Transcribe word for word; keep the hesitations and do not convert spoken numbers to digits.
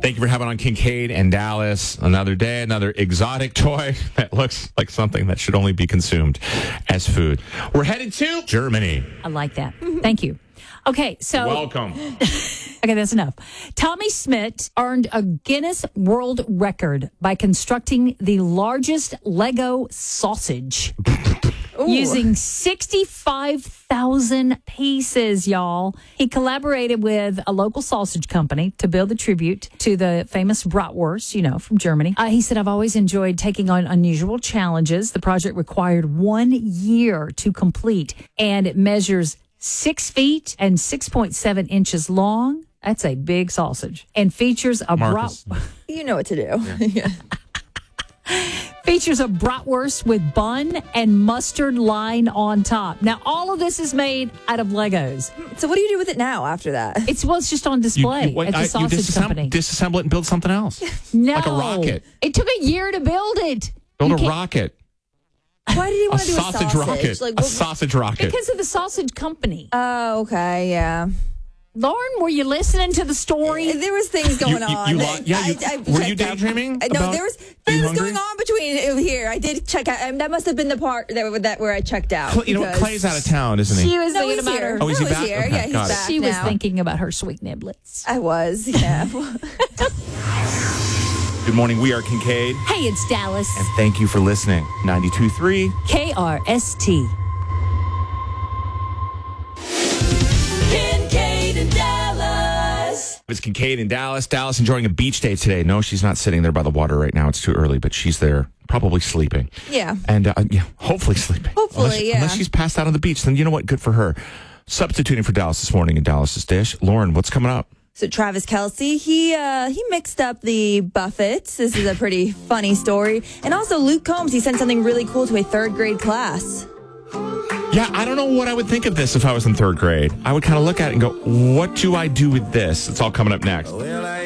Thank you for having on Kincaid and Dallas. Another day, another exotic toy that looks like something that should only be consumed as food. We're headed to Germany. I like that. Thank you. Okay, so... Welcome. Okay, that's enough. Tommy Schmidt earned a Guinness World Record by constructing the largest Lego sausage using sixty-five thousand pieces, y'all. He collaborated with a local sausage company to build a tribute to the famous bratwurst, you know, from Germany. Uh, he said, I've always enjoyed taking on unusual challenges. The project required one year to complete, and it measures six feet and six point seven inches long. That's a big sausage. And features a brat. You know what to do. Yeah. Features a bratwurst with bun and mustard line on top. Now, all of this is made out of Legos. So what do you do with it now after that? It's well, it's just on display You- you- what- at the I- you sausage disassemble, company. disassemble it and build something else. No. Like a rocket. It took a year to build it. Build You a can't- rocket. Why did he A want to do a sausage sausage? rocket. Like, a what- sausage rocket. Because of the sausage company. Oh, okay, yeah. Lauren, were you listening to the story? There was things going You- you- on. you lo- yeah, you- I, I were you checked out. daydreaming Uh, No, about there was being things hungry? going on between here. I did check out. Um, that must have been the part that, that where I checked out. Cl- you know, because- Clay's out of town, isn't he? She was No, thinking he's about here. her. Oh, is no, he he's back? here. Okay, Yeah, he's got it. back She was now. thinking about her sweet niblets. I was, yeah. Good morning. We are Kincaid. Hey, it's Dallas. And thank you for listening. ninety-two point three. K R S T. Kincaid and Dallas. It's Kincaid in Dallas. Dallas enjoying a beach day today. No, she's not sitting there by the water right now. It's too early, but she's there, probably sleeping. Yeah. And uh, yeah, hopefully sleeping. Hopefully, unless, yeah. Unless she's passed out on the beach, then you know what? Good for her. Substituting for Dallas this morning in Dallas's dish. Lauren, what's coming up? So Travis Kelce, he uh, he mixed up the Buffets. This is a pretty funny story. And also Luke Combs, he sent something really cool to a third grade class. Yeah, I don't know what I would think of this if I was in third grade. I would kind of look at it and go, what do I do with this? It's all coming up next. Well, I